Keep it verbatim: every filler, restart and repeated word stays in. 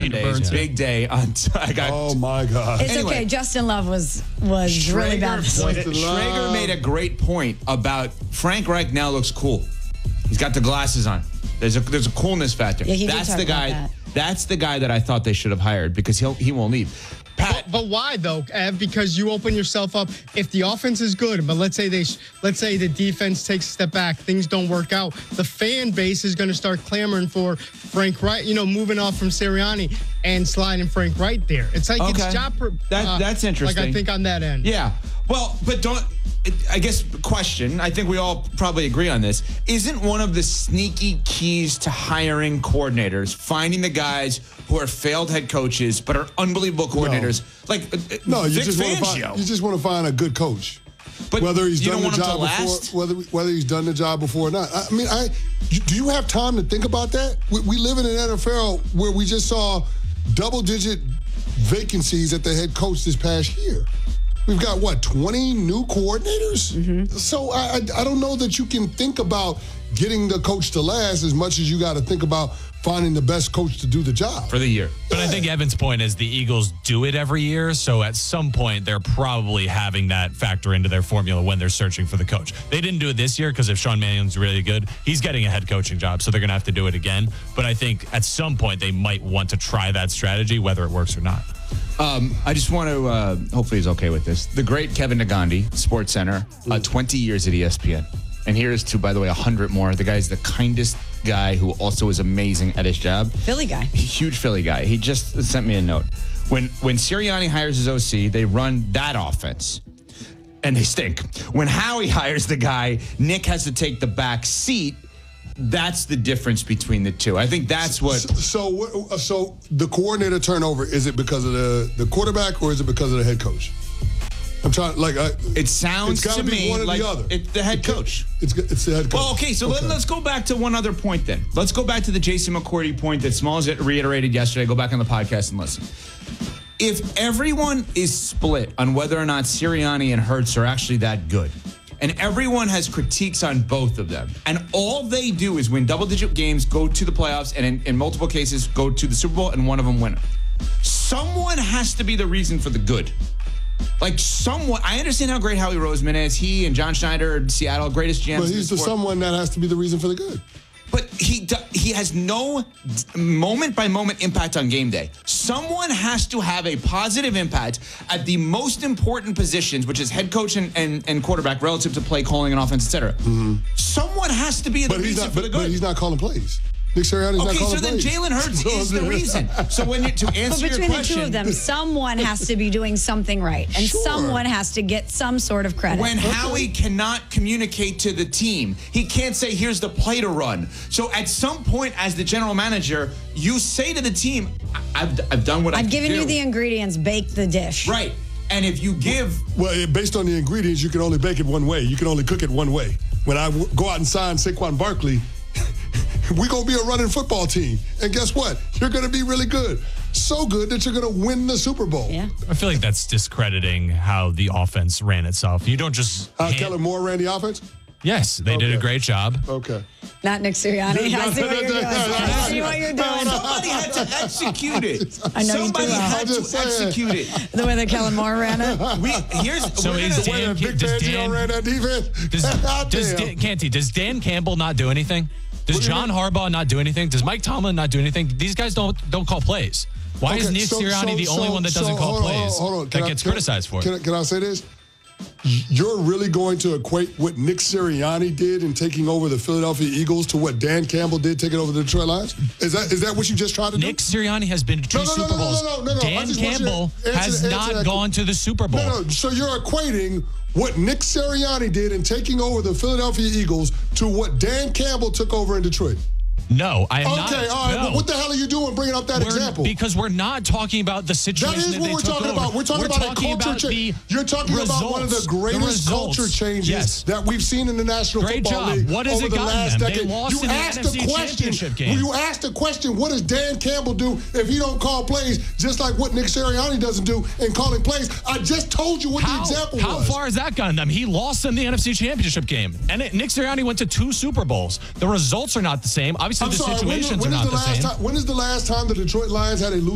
Sunday, Burns, big day. On I got. Oh my God! It's Anyway. okay. Justin Love was was Schrager really bad this week. pointed- Schrager made a great point about Frank Reich now looks cool. He's got the glasses on. There's a there's a coolness factor. Yeah, he did that's talk the about guy. that. That's the guy that I thought they should have hired because he'll he won't leave. Pat, But, but why though, Ev? Because you open yourself up. If the offense is good, but let's say they, let's say the defense takes a step back, things don't work out. The fan base is going to start clamoring for Frank Wright. You know, moving off from Sirianni and sliding Frank Wright there. It's like Okay. it's job. per- That- uh, that's interesting. Like I think on that end. Yeah. Well, but don't. I guess question. I think we all probably agree on this. Isn't one of the sneaky keys to hiring coordinators finding the guys who are failed head coaches but are unbelievable coordinators? Like uh, No, you Vic just want to Fangio. find you just want to find a good coach. But whether he's you done don't the want him job to before, last? whether whether he's done the job before or not. I mean, I do you have time to think about that? We, we live in an N F L where we just saw double-digit vacancies at the head coach this past year. We've got what twenty new coordinators. Mm-hmm. So I, I I don't know that you can think about getting the coach to last as much as you got to think about finding the best coach to do the job For the year. But I think Evan's point is the Eagles do it every year, so at some point they're probably having that factor into their formula when they're searching for the coach. They didn't do it this year because if Sean Mannion's really good, he's getting a head coaching job, so they're going to have to do it again. But I think at some point they might want to try that strategy, whether it works or not. Um, I just want to, uh, hopefully he's okay with this. The great Kevin Nagandi, Sports Center, uh, twenty years at E S P N. And here's to, by the way, one hundred more. The guy's the kindest guy who also is amazing at his job. Philly guy. Huge Philly guy. He just sent me a note. When when Sirianni hires his O C, they run that offense. And they stink. When Howie hires the guy, Nick has to take the back seat. That's the difference between the two. I think that's what. So, so, so the coordinator turnover, is it because of the, the quarterback or is it because of the head coach? I'm trying, like, I, It sounds it's gotta to be me one or like the other. it's the head It can't- coach. It's it's the head coach. Well, okay, so Let, let's go back to one other point then. Let's go back to the Jason McCourty point that Smalls reiterated yesterday. Go back on the podcast and listen. If everyone is split on whether or not Sirianni and Hurts are actually that good, and everyone has critiques on both of them, and all they do is win double-digit games, go to the playoffs, and in, in multiple cases go to the Super Bowl, and one of them win it. Someone has to be the reason for the good. Like someone, I understand how great Howie Roseman is. He and John Schneider, Seattle, greatest G Ms. But in he's the sport. someone that has to be the reason for the good. But he do, he has no moment by moment impact on game day. Someone has to have a positive impact at the most important positions, which is head coach and, and, and quarterback, relative to play calling and offense, et cetera. Mm-hmm. Someone has to be the But he's reason not. for But, the good. but he's not calling plays. Nick Sirianni's not Okay, calling so then plays. Jalen Hurts So is the I'm- reason. So when you, to answer But your between the question, two of them, someone has to be doing something right, and Sure. someone has to get some sort of credit. when Howie cannot communicate to the team, he can't say, here's the play to run. So at some point, as the general manager, you say to the team, I- I've, I've done what I've I've given do. you the ingredients, bake the dish. Right. And if you give, Well, it- based on the ingredients, you can only bake it one way. You can only cook it one way. When I w- go out and sign Saquon Barkley, we're going to be a running football team. And guess what? You're going to be really good. So good that you're going to win the Super Bowl. Yeah. I feel like that's discrediting how the offense ran itself. You don't just. How hand- Kellen Moore ran the offense? Yes, they did a Okay. great job. Okay. Not Nick Sirianni. I see what you're doing. I see what you're doing. somebody had to execute it. I know you somebody do. had I'm to just saying. execute it. The way that Kellen Moore ran it. We, here's, So we're is gonna- The way Dan- that Big does Fangio Dan- ran that defense? Does, does Damn. Dan, Canty, does Dan Campbell not do anything? Does What do you John mean? Harbaugh not do anything? Does Mike Tomlin not do anything? These guys don't don't call plays. Why is Okay, Nick so- Sirianni so- the only so- one that so doesn't call hold on, plays hold on. Can that I- gets can I- criticized for Can, it? I- can I say this? You're really going to equate what Nick Sirianni did in taking over the Philadelphia Eagles to what Dan Campbell did taking over the Detroit Lions? Is that is that what you just tried to Nick do? Sirianni has been to two No, no, no, Super no, no, Bowls. no, no, no. I Dan just want you to Campbell answer- has answer not that gone to the Super Bowl. No, no. So you're equating what Nick Sirianni did in taking over the Philadelphia Eagles to what Dan Campbell took over in Detroit. No, I am not. Okay, all right. no. But what the hell are you doing bringing up that We're- example? Because we're not talking about the situation That is that what they we're took talking over. about. We're talking about a culture about change. the You're talking about one of the results. greatest results. culture changes Yes. that we've seen in the National Great Football job. League What has over it the gotten last them? They decade. lost you in the asked N F C a question. Championship game. You asked a question. What does Dan Campbell do if he don't call plays? Just like what Nick Sirianni doesn't do in calling plays. I just told you what How, the example how was. far has that gotten them? He lost in the N F C Championship game. And it, Nick Sirianni went to two Super Bowls. The results are not the same. Obviously, I'm the sorry. When, situations when are is not the the last same. time? When is the last time the Detroit Lions had a losing